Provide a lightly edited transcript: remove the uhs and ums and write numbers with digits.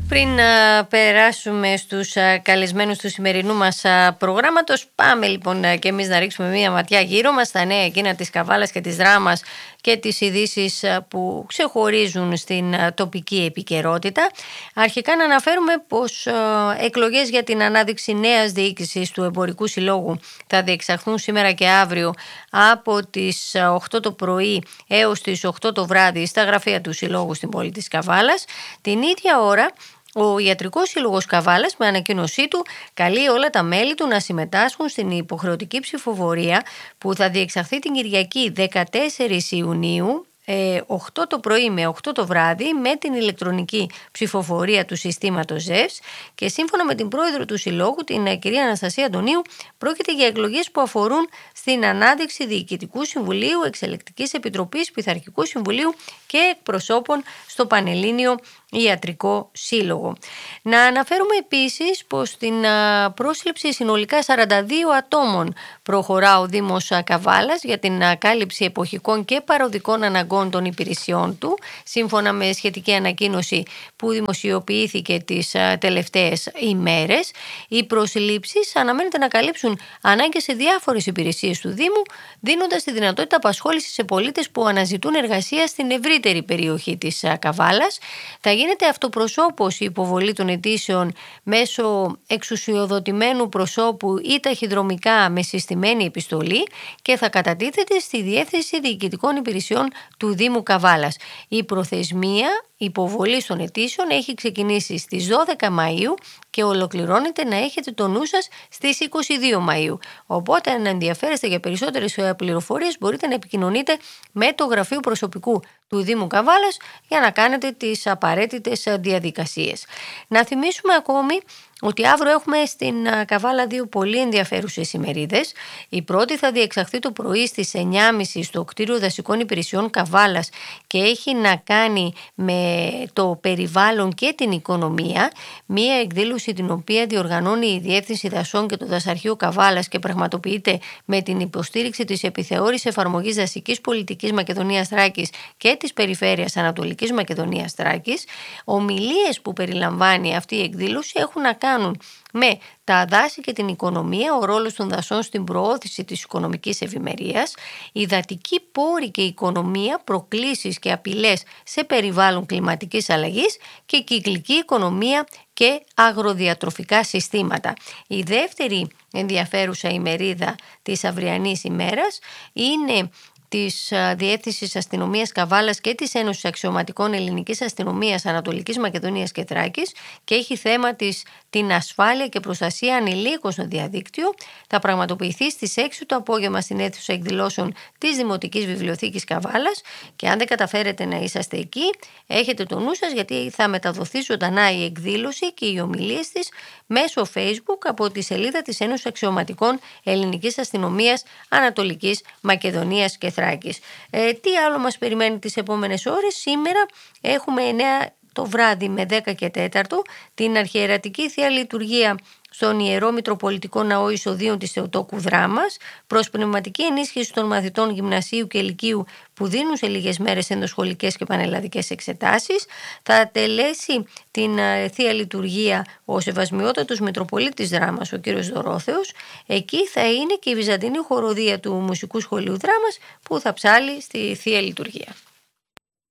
Πριν περάσουμε στους καλεσμένους του σημερινού μας προγράμματος, πάμε λοιπόν και εμείς να ρίξουμε μία ματιά γύρω μας στα νέα εκείνα της Καβάλας και της Δράμας και τις ειδήσεις που ξεχωρίζουν στην τοπική επικαιρότητα. Αρχικά να αναφέρουμε πως εκλογές για την ανάδειξη νέας διοίκησης του Εμπορικού Συλλόγου θα διεξαχθούν σήμερα και αύριο από τις 8 το πρωί έως τις 8 το βράδυ στα γραφεία του Συλλόγου στην πόλη της Καβάλας. Την ίδια ώρα ο Ιατρικός Σύλλογος Καβάλας με ανακοίνωσή του καλεί όλα τα μέλη του να συμμετάσχουν στην υποχρεωτική ψηφοφορία που θα διεξαχθεί την Κυριακή 14 Ιουνίου 8 το πρωί με 8 το βράδυ με την ηλεκτρονική ψηφοφορία του συστήματος ΖΕΒΣ, και σύμφωνα με την πρόεδρο του Συλλόγου, την κυρία Αναστασία Αντωνίου, πρόκειται για εκλογές που αφορούν στην ανάδειξη Διοικητικού Συμβουλίου, Εξελεκτικής Επιτροπής, Πειθαρχικού Συμβουλίου και εκπροσώπων στο Πανελλήνιο Ιατρικό Σύλλογο. Να αναφέρουμε επίσης πως στην πρόσληψη συνολικά 42 ατόμων προχωρά ο Δήμος Καβάλας για την κάλυψη εποχικών και παροδικών αναγκών των υπηρεσιών του, σύμφωνα με σχετική ανακοίνωση που δημοσιοποιήθηκε τις τελευταίες ημέρες. Οι προσλήψεις αναμένεται να καλύψουν ανάγκες σε διάφορες υπηρεσίες του Δήμου, δίνοντας τη δυνατότητα απασχόλησης σε πολίτες που αναζητούν εργασία στην ευρύτερη περιοχή της Καβάλας. Θα γίνεται αυτοπροσώπως η υποβολή των αιτήσεων μέσω εξουσιοδοτημένου προσώπου ή ταχυδρομικά με συστημένη επιστολή και θα κατατίθεται στη Διεύθυνση Διοικητικών Υπηρεσιών του Δήμου Καβάλας. Η προθεσμία υποβολής των αιτήσεων έχει ξεκινήσει στις 12 Μαΐου και ολοκληρώνεται, να έχετε το νου σας, στις 22 Μαΐου. Οπότε, αν ενδιαφέρεστε για περισσότερες πληροφορίες, μπορείτε να επικοινωνείτε με το Γραφείο Προσωπικού του Δήμου Καβάλας για να κάνετε τις απαραίτητες διαδικασίες. Να θυμίσουμε ακόμη ότι αύριο έχουμε στην Καβάλα δύο πολύ ενδιαφέρουσες ημερίδες. Η πρώτη θα διεξαχθεί το πρωί στις 9.30 στο κτίριο Δασικών Υπηρεσιών Καβάλας και έχει να κάνει με το περιβάλλον και την οικονομία. Μία εκδήλωση την οποία διοργανώνει η Διεύθυνση Δασών και το Δασαρχείο Καβάλας και πραγματοποιείται με την υποστήριξη της επιθεώρησης εφαρμογής δασικής πολιτικής Μακεδονίας Θράκης και της Περιφέρειας Ανατολικής Μακεδονίας Θράκης. Ομιλίες που περιλαμβάνει αυτή η εκδήλωση έχουν να κάνουν με τα δάση και την οικονομία, ο ρόλος των δασών στην προώθηση της οικονομικής ευημερίας, υδατική πόρη και οικονομία, προκλήσεις και απειλές σε περιβάλλον κλιματικής αλλαγής και κυκλική οικονομία και αγροδιατροφικά συστήματα. Η δεύτερη ενδιαφέρουσα ημερίδα της αυριανής ημέρας είναι της Διεύθυνσης Αστυνομίας Καβάλας και της Ένωσης Αξιωματικών Ελληνικής Αστυνομίας Ανατολικής Μακεδονίας και Θράκης και έχει θέμα την ασφάλεια και προστασία ανηλίκων στο διαδίκτυο. Θα πραγματοποιηθεί στις 6 το απόγευμα στην αίθουσα εκδηλώσεων της Δημοτικής Βιβλιοθήκης Καβάλας, και αν δεν καταφέρετε να είσαστε εκεί, έχετε το νου σας, γιατί θα μεταδοθεί ζωντανά η εκδήλωση και οι ομιλίες της μέσω Facebook από τη σελίδα της Ένωσης Αξιωματικών Ελληνικής Αστυνομίας Ανατολικής Μακεδονίας και Θράκης. Τι άλλο μας περιμένει τις επόμενες ώρες? Σήμερα έχουμε 9 το βράδυ με 10 και 4 την αρχιερατική Θεία Λειτουργία στον Ιερό Μητροπολιτικό Ναό Εισοδίων της Θεοτόκου Δράμας, προς πνευματική ενίσχυση των μαθητών γυμνασίου και λυκείου που δίνουν σε λίγες μέρες ενδοσχολικές και πανελλαδικές εξετάσεις. Θα τελέσει την Θεία Λειτουργία ο Σεβασμιότατος Μητροπολίτης Δράμας, ο κύριος Δωρόθεος. Εκεί θα είναι και η Βυζαντινή Χοροδία του Μουσικού Σχολείου Δράμας που θα ψάλει στη Θεία Λειτουργία.